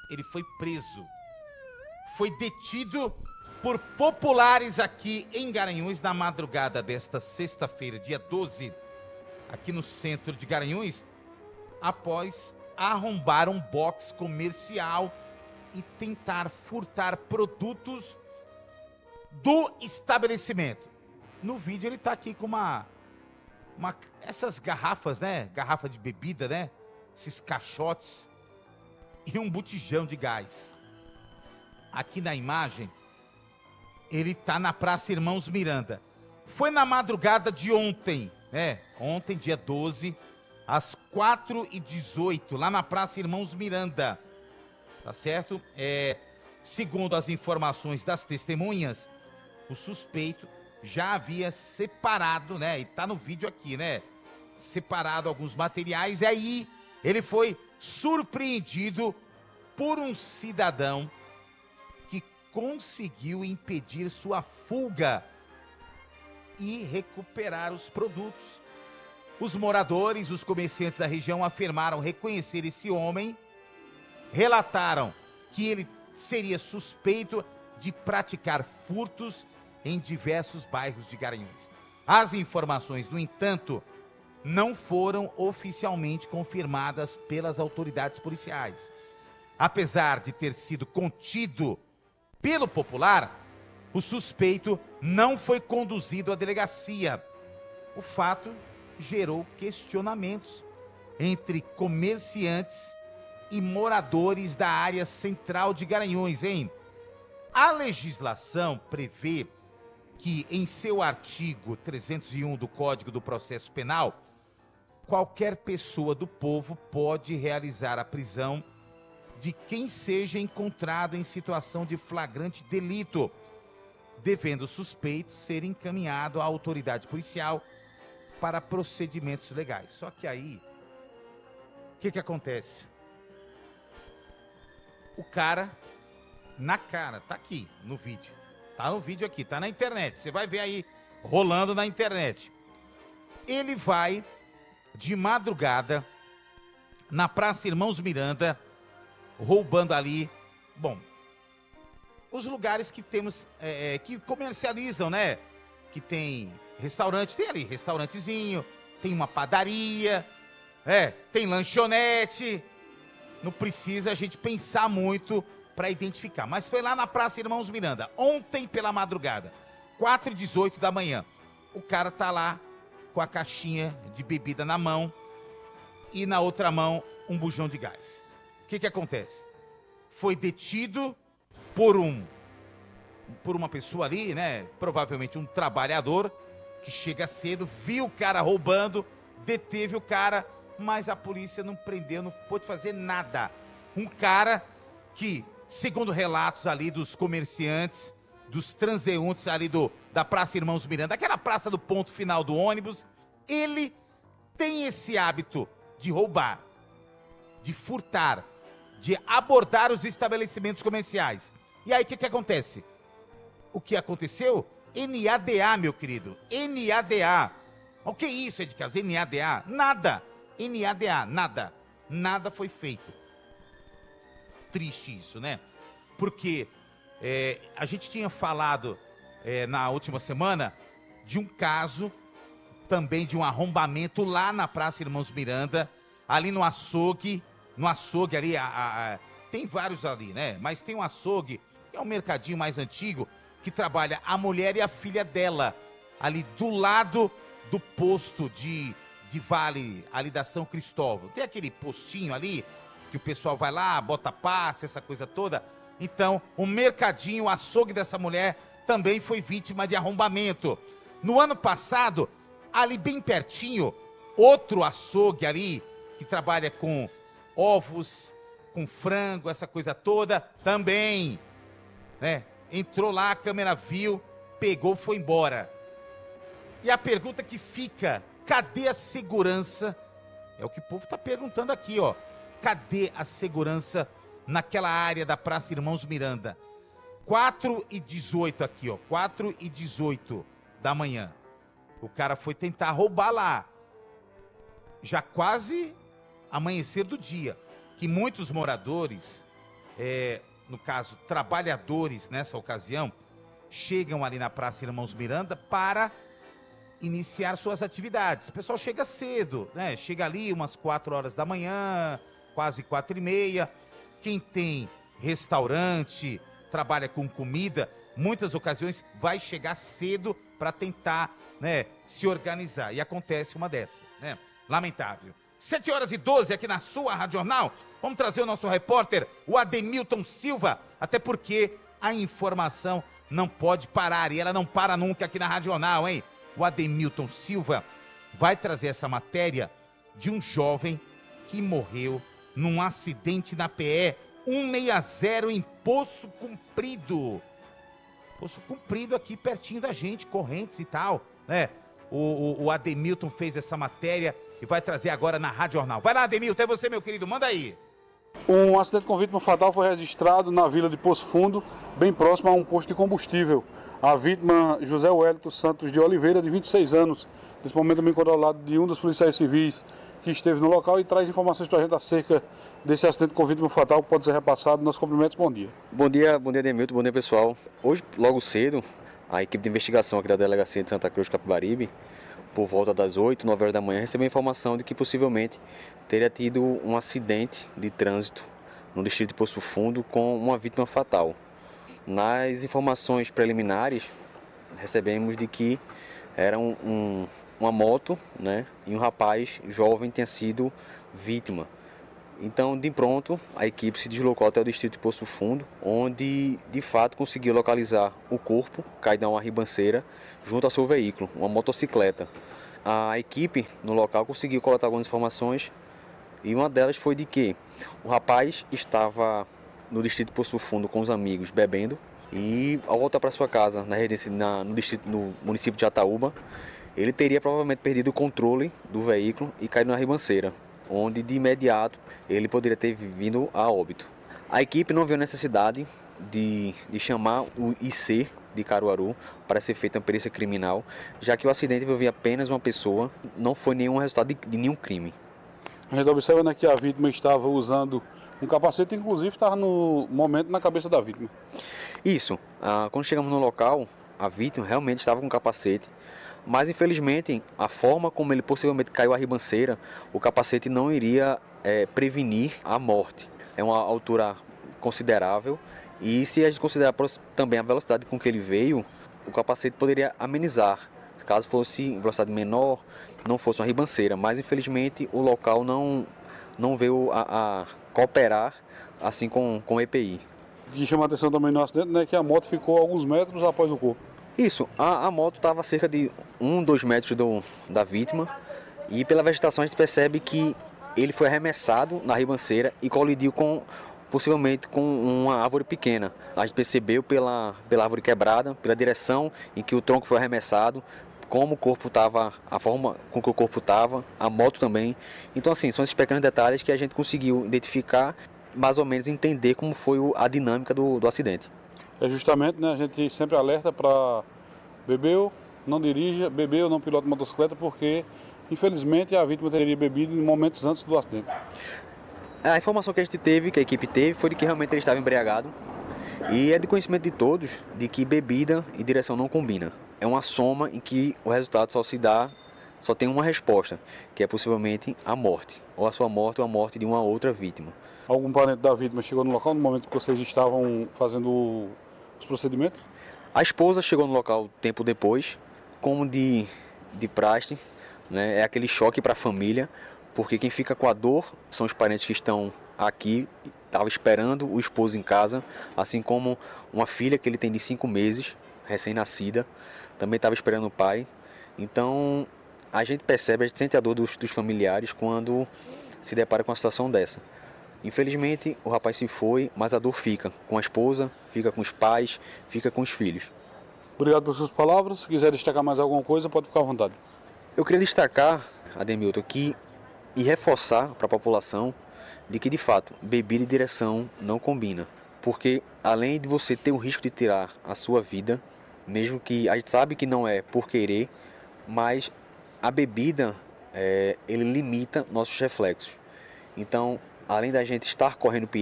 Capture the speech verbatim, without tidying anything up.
ele foi preso. Foi detido por populares aqui em Garanhuns na madrugada desta sexta-feira, dia doze, aqui no centro de Garanhuns, após arrombar um box comercial e tentar furtar produtos do estabelecimento. No vídeo ele tá aqui com uma, uma essas garrafas, né? Garrafa de bebida, né? Esses caixotes e um botijão de gás. Aqui na imagem, ele tá na Praça Irmãos Miranda. Foi na madrugada de ontem, né? Ontem, dia doze, às quatro e dezoito, lá na Praça Irmãos Miranda. Tá certo? É, segundo as informações das testemunhas, o suspeito já havia separado, né? E tá no vídeo aqui, né? Separado alguns materiais. E aí ele foi surpreendido por um cidadão que conseguiu impedir sua fuga e recuperar os produtos. Os moradores, os comerciantes da região afirmaram reconhecer esse homem, relataram que ele seria suspeito de praticar furtos em diversos bairros de Garanhuns. As informações, no entanto, não foram oficialmente confirmadas pelas autoridades policiais. Apesar de ter sido contido pelo popular, o suspeito não foi conduzido à delegacia. O fato gerou questionamentos entre comerciantes e moradores da área central de Garanhuns, hein? A legislação prevê que, em seu artigo trezentos e um do Código do Processo Penal, qualquer pessoa do povo pode realizar a prisão de quem seja encontrado em situação de flagrante delito, devendo o suspeito ser encaminhado à autoridade policial para procedimentos legais. Só que aí, o que que acontece? O cara, na cara, tá aqui no vídeo. Tá no vídeo aqui, tá na internet. Você vai ver aí, rolando na internet. Ele vai, de madrugada, na Praça Irmãos Miranda, roubando ali, bom, os lugares que temos, é, que comercializam, né? Que tem restaurante, tem ali restaurantezinho, tem uma padaria, é, tem lanchonete. Não precisa a gente pensar muito para identificar. Mas foi lá na Praça Irmãos Miranda, ontem pela madrugada, quatro e dezoito da manhã. O cara tá lá com a caixinha de bebida na mão e na outra mão um bujão de gás. O que que acontece? Foi detido por um, por uma pessoa ali, né? Provavelmente um trabalhador que chega cedo, viu o cara roubando, deteve o cara, mas a polícia não prendeu, não pôde fazer nada. Um cara que, segundo relatos ali dos comerciantes, dos transeuntes ali do, da Praça Irmãos Miranda, aquela praça do ponto final do ônibus, ele tem esse hábito de roubar, de furtar, de abordar os estabelecimentos comerciais. E aí o que que acontece? O que aconteceu? N A D A, meu querido. N A D A. O que é isso, Edcas? N A D A? Nada. N A D A, nada. Nada foi feito. Triste isso, né? Porque é, a gente tinha falado é, na última semana de um caso também de um arrombamento lá na Praça Irmãos Miranda, ali no açougue, no açougue ali, a, a, a, tem vários ali, né? Mas tem um açougue, que é um mercadinho mais antigo, que trabalha a mulher e a filha dela, ali do lado do posto de, de Vale, ali da São Cristóvão. Tem aquele postinho ali, que o pessoal vai lá, bota passe, essa coisa toda. Então, o mercadinho, o açougue dessa mulher, também foi vítima de arrombamento. No ano passado, ali bem pertinho, outro açougue ali, que trabalha com ovos, com frango, essa coisa toda, também, né? Entrou lá, a câmera viu, pegou, foi embora. E a pergunta que fica, cadê a segurança? É o que o povo está perguntando aqui, ó. Cadê a segurança naquela área da Praça Irmãos Miranda? quatro e dezoito aqui, ó. quatro e dezoito da manhã. O cara foi tentar roubar lá. Já quase amanhecer do dia. Que muitos moradores é, no caso, trabalhadores nessa ocasião, chegam ali na Praça Irmãos Miranda para iniciar suas atividades. O pessoal chega cedo, né? Chega ali umas quatro horas da manhã, quase quatro e meia. Quem tem restaurante, trabalha com comida, muitas ocasiões vai chegar cedo para tentar, né, se organizar. E acontece uma dessa, né? Lamentável. sete horas e doze aqui na sua Rádio Jornal. Vamos trazer o nosso repórter, o Ademilton Silva, até porque a informação não pode parar e ela não para nunca aqui na Rádio Jornal, hein? O Ademilton Silva vai trazer essa matéria de um jovem que morreu num acidente na P E cento e sessenta em Poço Comprido. Poço Comprido aqui pertinho da gente, Correntes e tal, né? O, o, o Ademilton fez essa matéria e vai trazer agora na Rádio Jornal. Vai lá, Ademilton, é você, meu querido, manda aí. Um acidente com vítima fatal foi registrado na vila de Poço Fundo, bem próximo a um posto de combustível. A vítima, José Wellington Santos de Oliveira, de vinte e seis anos, nesse momento também controlado de um dos policiais civis que esteve no local e traz informações para a gente acerca desse acidente com vítima fatal que pode ser repassado. Nossos cumprimentos, bom dia. Bom dia, bom dia, Ademilton, bom dia, pessoal. Hoje, logo cedo, a equipe de investigação aqui da Delegacia de Santa Cruz, Capibaribe, por volta das oito, nove horas da manhã, recebeu a informação de que possivelmente teria tido um acidente de trânsito no distrito de Poço Fundo com uma vítima fatal. Nas informações preliminares, recebemos de que era um, um, uma moto, né, e um rapaz jovem tinha sido vítima. Então, de pronto, a equipe se deslocou até o distrito de Poço Fundo, onde, de fato, conseguiu localizar o corpo, caído a uma ribanceira, junto ao seu veículo, uma motocicleta. A equipe, no local, conseguiu coletar algumas informações, e uma delas foi de que o rapaz estava no distrito de Poço Fundo com os amigos bebendo, e ao voltar para sua casa, na residência, na, no, distrito, no município de Ataúba, ele teria provavelmente perdido o controle do veículo e caído na ribanceira, onde de imediato ele poderia ter vindo a óbito. A equipe não viu necessidade de, de chamar o I C de Caruaru para ser feita uma perícia criminal, já que o acidente envolvia apenas uma pessoa, não foi nenhum resultado de, de nenhum crime. A gente observa, né, que a vítima estava usando um capacete, inclusive estava no momento na cabeça da vítima. Isso, ah, quando chegamos no local, a vítima realmente estava com capacete, mas infelizmente a forma como ele possivelmente caiu a ribanceira, o capacete não iria é, prevenir a morte. É uma altura considerável e se a gente considerar também a velocidade com que ele veio, o capacete poderia amenizar, caso fosse velocidade menor, não fosse uma ribanceira, mas infelizmente o local não, não veio a, a cooperar assim com, com o E P I. O que chama a atenção também no acidente, né, que a moto ficou alguns metros após o corpo. Isso, a, a moto estava a cerca de um, dois metros do, da vítima e pela vegetação a gente percebe que ele foi arremessado na ribanceira e colidiu com, possivelmente com uma árvore pequena. A gente percebeu pela, pela árvore quebrada, pela direção em que o tronco foi arremessado, como o corpo estava, a forma com que o corpo estava, a moto também. Então assim, são esses pequenos detalhes que a gente conseguiu identificar, mais ou menos entender como foi a dinâmica do, do acidente. É justamente, né, a gente sempre alerta para bebeu, não dirija, bebeu, não pilota motocicleta, porque infelizmente a vítima teria bebido em momentos antes do acidente. A informação que a gente teve, que a equipe teve, foi de que realmente ele estava embriagado. E é de conhecimento de todos de que bebida e direção não combinam. É uma soma em que o resultado só se dá, só tem uma resposta, que é possivelmente a morte. Ou a sua morte ou a morte de uma outra vítima. Algum parente da vítima chegou no local no momento que vocês estavam fazendo os procedimentos? A esposa chegou no local tempo depois, como de, de praxe, né? É aquele choque para a família, porque quem fica com a dor são os parentes que estão aqui, estava esperando o esposo em casa, assim como uma filha que ele tem de cinco meses, recém-nascida, também estava esperando o pai. Então a gente percebe, a gente sente a dor dos, dos familiares quando se depara com uma situação dessa. Infelizmente o rapaz se foi, mas a dor fica com a esposa, fica com os pais, fica com os filhos. Obrigado por suas palavras. Se quiser destacar mais alguma coisa, pode ficar à vontade. Eu queria destacar, Ademilton, que, e reforçar para a população de que, de fato, bebida e direção não combinam. Porque, além de você ter o risco de tirar a sua vida, mesmo que a gente sabe que não é por querer, mas a bebida, é, ele limita nossos reflexos. Então, além da gente estar correndo perigo,